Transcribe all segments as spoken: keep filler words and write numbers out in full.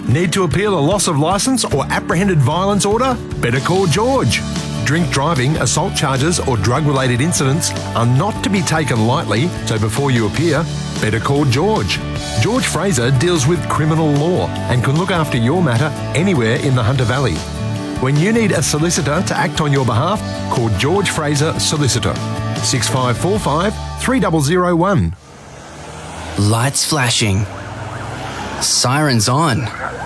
Need to appeal a loss of licence or apprehended violence order? Better call George. Drink driving, assault charges or drug-related incidents are not to be taken lightly, so before you appear, better call George. George Fraser deals with criminal law and can look after your matter anywhere in the Hunter Valley. When you need a solicitor to act on your behalf, call George Fraser Solicitor. six five four five, three zero zero one. Lights flashing. Sirens on.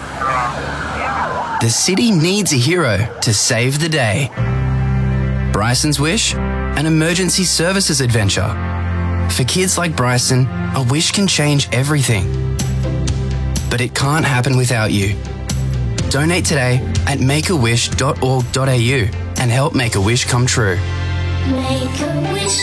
The city needs a hero to save the day. Bryson's Wish, an emergency services adventure. For kids like Bryson, a wish can change everything. But it can't happen without you. Donate today at make a wish dot org dot a u and help make a wish come true. Make a wish.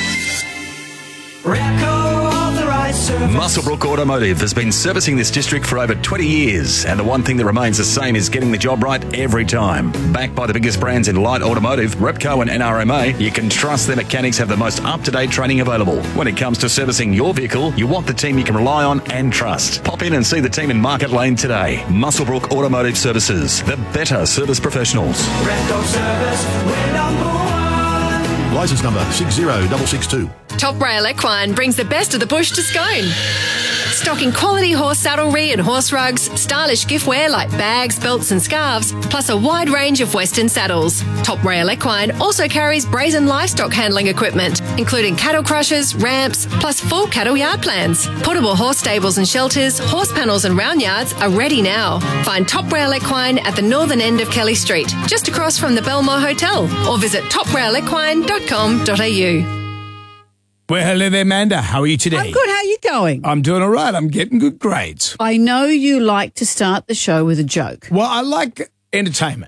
Muswellbrook Automotive has been servicing this district for over twenty years, and the one thing that remains the same is getting the job right every time. Backed by the biggest brands in light automotive, Repco and N R M A, you can trust their mechanics have the most up-to-date training available. When it comes to servicing your vehicle, you want the team you can rely on and trust. Pop in and see the team in Market Lane today. Muswellbrook Automotive Services, the better service professionals. Repco Service, we're number one. Licence number six zero six six two. Top Rail Equine brings the best of the bush to Scone. Stocking quality horse saddlery and horse rugs, stylish giftware like bags, belts and scarves, plus a wide range of Western saddles. Top Rail Equine also carries brazen livestock handling equipment, including cattle crushers, ramps, plus full cattle yard plans. Portable horse stables and shelters, horse panels and round yards are ready now. Find Top Rail Equine at the northern end of Kelly Street, just across from the Belmore Hotel, or visit top rail equine dot com dot a u. Well, hello there, Amanda. How are you today? I'm good. How are you going? I'm doing all right. I'm getting good grades. I know you like to start the show with a joke. Well, I like entertainment.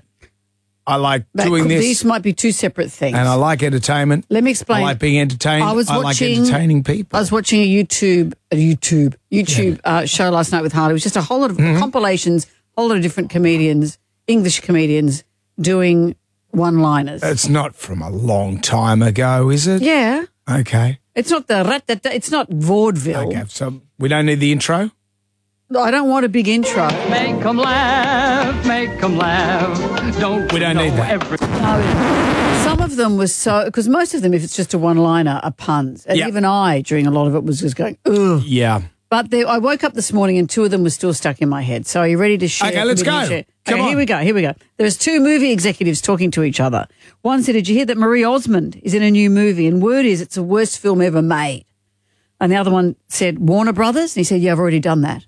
I like That doing could- this. These might be two separate things. And I like entertainment. Let me explain. I like being entertained. I was I like watching- entertaining people. I was watching a YouTube a YouTube YouTube uh, show last night with Harley. It was just a whole lot of Mm-hmm. compilations, a whole lot of different comedians, English comedians, doing one-liners. It's not from a long time ago, is it? yeah. Okay. It's not the rat that it's not vaudeville. Okay. So we don't need the intro? I don't want a big intro. Make 'em laugh, make 'em laugh. Don't We don't you need know that. every- No, some of them was so because most of them, if it's just a one-liner, are puns, and Yeah. even I, during a lot of it, was just going ugh. Yeah. But they, I woke up this morning and two of them were still stuck in my head. So are you ready to share? Okay, let's comedian go. share? Come okay, on. here we go. Here we go. There's two movie executives talking to each other. One said, "Did you hear that Marie Osmond is in a new movie? And word is it's the worst film ever made." And the other one said, "Warner Brothers?" And he said, "Yeah, I've already done that."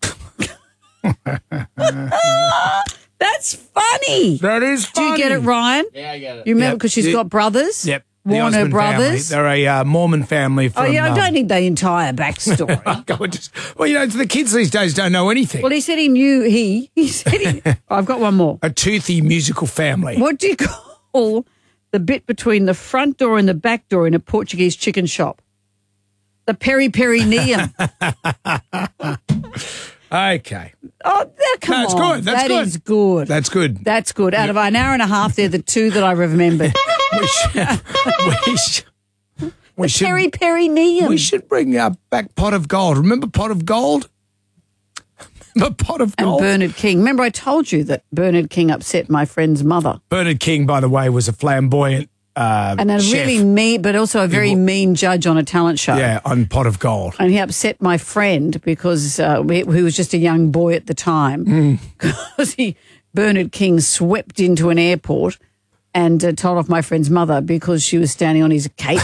That's funny. That is Do funny. you get it, Ryan? Yeah, I get it. You remember Yep. because she's The- got brothers? Yep. The Warner Osmond Brothers. Family. They're a uh, Mormon family from... Oh, yeah, I um, don't need the entire backstory. Go and just, well, you know, the kids these days don't know anything. Well, he said he knew he. He said he. I've got one more. A toothy musical family. What do you call the bit between the front door and the back door in a Portuguese chicken shop? The peri-perineum. Okay. Oh, that, come That's on. good. That's That good. is good. That's good. That's good. Out of an hour and a half, they're the two that I remembered. We should... we should we should, Peri-perineum. we should bring uh, back Pot of Gold. Remember Pot of Gold? Remember Pot of And Gold? Bernard King. Remember I told you that Bernard King upset my friend's mother. Bernard King, by the way, was a flamboyant uh, And a chef. really mean, but also a very He wa- mean judge on a talent show. Yeah, on Pot of Gold. And he upset my friend because uh, we, who was just a young boy at the time, because he Bernard King swept into an airport and uh, told off my friend's mother because she was standing on his cape.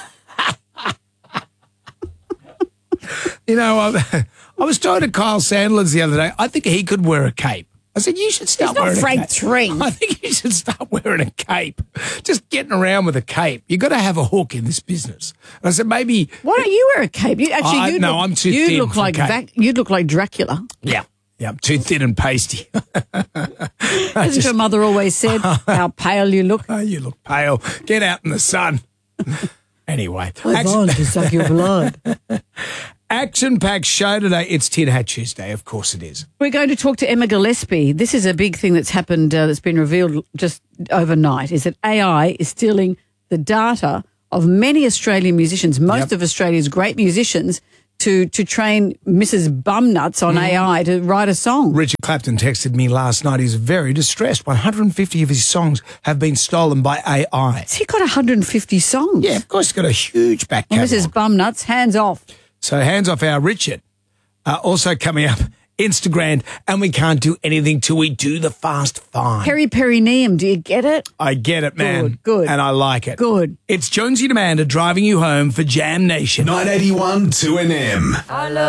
You know, I, I was talking to Kyle Sanders the other day. I think he could wear a cape. I said, you should start He's not wearing Frank a cape. Tring. I think you should start wearing a cape. Just getting around with a cape. You've got to have a hook in this business. And I said, maybe... Why don't you wear a cape? You, actually, I- you'd no, look, I'm too you'd thin look for a like cape. Vac- you'd look like Dracula. Yeah. Yeah, I'm too thin and pasty. As your mother always said, how pale you look. Oh, you look pale. Get out in the sun. Anyway. to suck your blood. Action-packed show today. It's Tin Hat Tuesday. Of course it is. We're going to talk to Emma Gillespie. This is a big thing that's happened, uh, that's been revealed just overnight, is that A I is stealing the data of many Australian musicians, most Yep. of Australia's great musicians, to to train Missus Bumnuts on A I to write a song. Richard Clapton texted me last night. He's very distressed. one hundred fifty of his songs have been stolen by A I. Has he got one hundred fifty songs? Yeah, of course, he's got a huge back Well, catalogue. Missus Bumnuts, hands off. So hands off our Richard. Uh, also coming up, Instagram, and we can't do anything till we do the fast five. Peri perineum, do you get it? I get it, man. Good, good. And I like it. Good. It's Jonesy and Amanda driving you home for Jam Nation. nine eighty-one two N M.